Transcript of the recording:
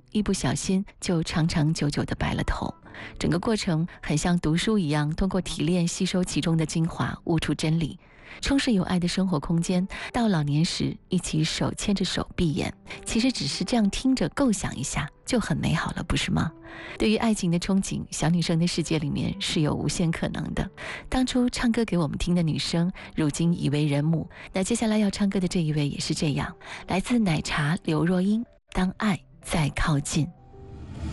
一不小心就长长久久地白了头。整个过程很像读书一样，通过提炼吸收其中的精华，悟出真理。充实有爱的生活空间，到老年时一起手牵着手闭眼，其实只是这样听着构想一下就很美好了，不是吗？对于爱情的憧憬，小女生的世界里面是有无限可能的。当初唱歌给我们听的女生，如今已为人母。那接下来要唱歌的这一位也是这样，来自奶茶刘若英，当爱再靠近。